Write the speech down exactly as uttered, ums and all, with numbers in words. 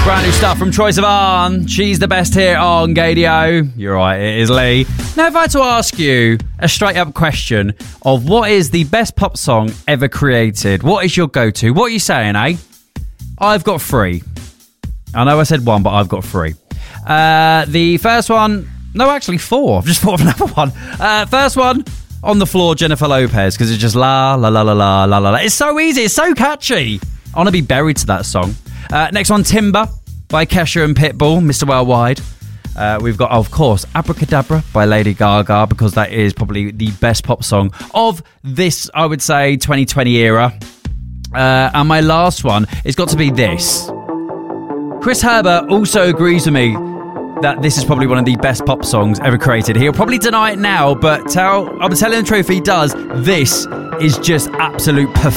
Brand new stuff from Troye Sivan. She's the best here on Gadio. You're right, it is Lee. Now, if I had to ask you a straight up question of what is the best pop song ever created, what is your go-to? What are you saying, eh? I've got three. I know I said one, but I've got three. Uh, the first one, no, actually four. I've just thought of another one. Uh, first one, On the Floor, Jennifer Lopez, because it's just la, la, la, la, la, la, la. It's so easy. It's so catchy. I want to be buried to that song. Uh, next one, Timber by Kesha and Pitbull, Mister Worldwide. Uh, we've got, of course, Abracadabra by Lady Gaga, because that is probably the best pop song of this, I would say, twenty twenty era. Uh, and my last one, it's got to be this. Chris Herbert also agrees with me that this is probably one of the best pop songs ever created. He'll probably deny it now, but tell, I'm telling the truth, he does. This is just absolute perfection.